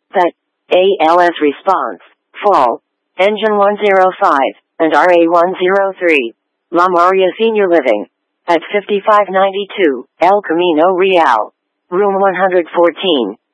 that ALS response, fall, engine 105, and RA103, La Maria Senior Living, at 5592, El Camino Real, room 114.